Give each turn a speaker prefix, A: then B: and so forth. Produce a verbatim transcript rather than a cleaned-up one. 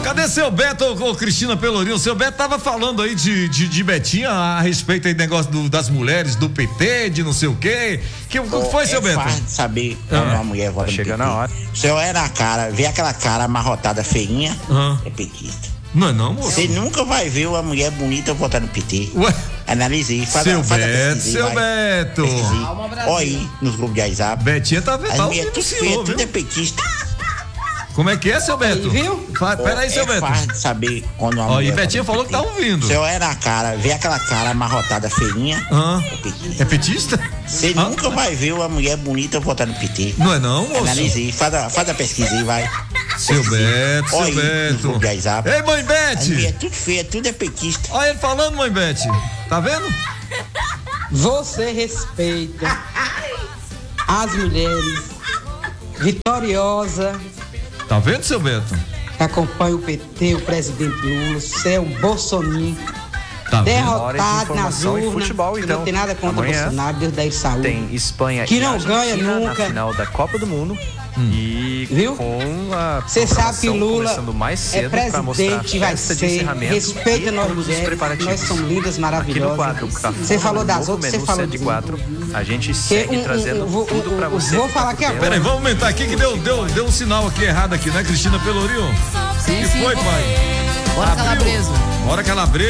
A: Cadê seu Beto ou Cristina Pelourinho? O seu Beto tava falando aí de, de, de Betinha a respeito aí do negócio do, das mulheres, do P T, de não sei o quê. Que oh, foi, seu
B: é
A: Beto?
B: É fácil de saber quando ah, uma mulher vota tá no P T. Chegando a hora. O senhor é na cara, vê aquela cara amarrotada feinha, ah. é petista.
A: Não é não, moço?
B: Você nunca vai ver uma mulher bonita votar no P T.
A: Ué?
B: Analise, faz
A: seu
B: a, faz
A: Beto,
B: a
A: seu
B: vai.
A: Beto.
B: Olha aí nos grupos de WhatsApp.
A: Betinha tá vendo.
B: As mulheres tudo feia, tudo é petista.
A: Como é que é, seu Beto?
C: Aí, viu?
A: Pera aí, seu
B: é
A: Beto.
B: É fácil de saber quando uma
A: Ó,
B: mulher
A: e Betinha falou que tá ouvindo.
B: O senhor é na cara, vê aquela cara amarrotada feinha,
A: ah.
B: é petista.
A: É petista?
B: Você ah. nunca vai ver uma mulher bonita votar no P T.
A: Não é não, moço?
B: Analise, faz a, faz a pesquisa aí, vai.
A: Seu Beto, seu
B: Olha
A: Beto.
B: Aí,
A: ei, mãe Bete.
B: É tudo feia, tudo é petista.
A: Olha ele falando, mãe Bete. Tá vendo?
C: Você respeita as mulheres vitoriosas.
A: Tá vendo, seu Beto?
C: Que acompanha o P T, o presidente Lula, você é um bolsoninho. Tá derrotado nas urnas.
D: Futebol, então.
C: Não tem nada contra o Bolsonaro, Deus dá saúde.
D: Tem Espanha
C: que
D: e
C: não ganha nunca
D: na final da Copa do Mundo. Hum. E
C: viu?
D: Com a
C: você sabe que Lula
D: mais cedo
C: é presidente, vai ser, respeita nós mulheres, nós somos lindas, maravilhosas. Você falou das outras, você falou
D: de quatro. A gente segue um, trazendo um, um, tudo pra você.
C: Vou falar aqui agora.
A: Peraí, vamos aumentar aqui que deu, deu, deu um sinal aqui errado aqui, né, Cristina Pelourinho?
E: Sim,
A: que
E: sim.
A: foi, pai?
E: Bora, Calabreso.
A: Bora, Calabreso.